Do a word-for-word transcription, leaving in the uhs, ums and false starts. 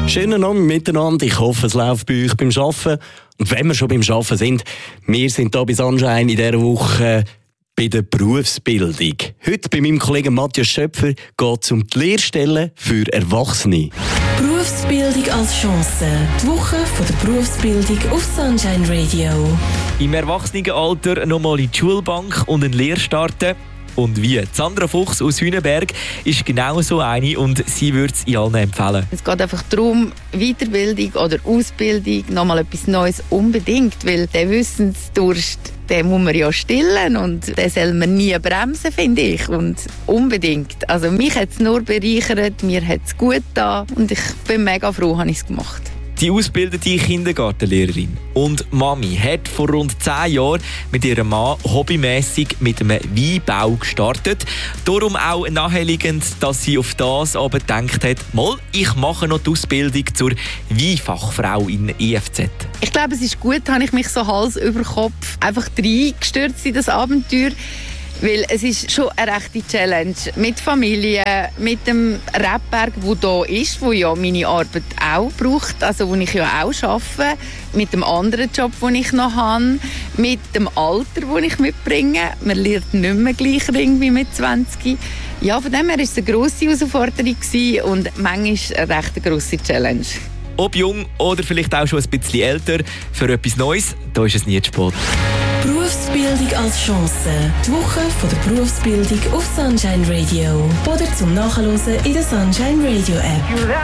Schönen Abend miteinander. Ich hoffe, es läuft bei euch beim Arbeiten. Und wenn wir schon beim Arbeiten sind, wir sind hier bei Sunshine in dieser Woche bei der Berufsbildung. Heute bei meinem Kollegen Matthias Schöpfer geht es um die Lehrstellen für Erwachsene. Berufsbildung als Chance. Die Woche von der Berufsbildung auf Sunshine Radio. Im Erwachsenenalter nochmal in die Schulbank und eine Lehre starten. Und wie? Sandra Fuchs aus Hüneberg ist genau so eine und sie würde es in allen empfehlen. Es geht einfach darum, Weiterbildung oder Ausbildung, nochmal etwas Neues unbedingt, weil der Wissensdurst, den muss man ja stillen und den soll man nie bremsen, finde ich. Und unbedingt. Also mich hat es nur bereichert, mir hat es gut getan und ich bin mega froh, habe ich es gemacht. Die ausgebildete Kindergartenlehrerin und Mami hat vor rund zehn Jahren mit ihrem Mann hobbymässig mit einem Weinbau gestartet. Darum auch naheliegend, dass sie auf das aber gedacht hat, mal, ich mache noch die Ausbildung zur Weinfachfrau in E F Z. Ich glaube, es ist gut, habe ich mich so Hals über Kopf einfach reingestürzt in das Abenteuer. Weil es ist schon eine rechte Challenge mit Familie, mit dem Rebberg, der hier ist, wo ja meine Arbeit auch braucht, also wo ich ja auch arbeite, mit dem anderen Job, den ich noch habe, mit dem Alter, das ich mitbringe. Man lernt nicht mehr gleich irgendwie mit zwanzig. Ja, von dem her war es eine grosse Herausforderung und manchmal eine recht grosse Challenge. Ob jung oder vielleicht auch schon ein bisschen älter, für etwas Neues, da ist es nie zu spät. Berufsbildung als Chance. Die Woche von der Berufsbildung auf Sunshine Radio. Oder zum Nachhören in der Sunshine Radio App.